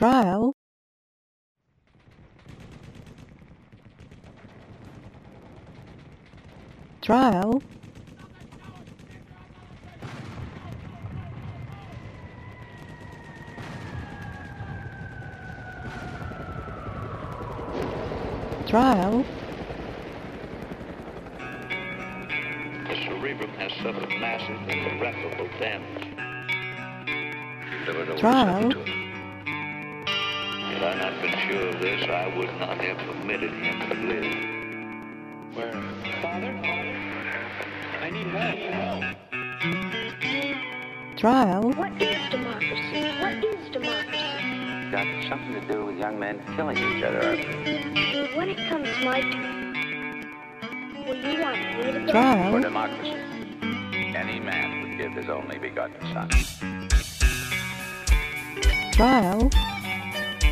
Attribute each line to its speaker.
Speaker 1: Trial. Trial. Trial.
Speaker 2: The cerebrum has suffered massive and irreparable damage.
Speaker 1: Trial.
Speaker 2: Had I not been sure of this, I would not have permitted him to live.
Speaker 3: Where? Father? I need help.
Speaker 1: Trial.
Speaker 4: What is democracy? What is democracy?
Speaker 5: Got something to do with young men killing each other.
Speaker 4: When it comes my turn, will you want me to go?
Speaker 5: For
Speaker 1: Trial.
Speaker 5: democracy, any man would give his only begotten son.
Speaker 1: Trial.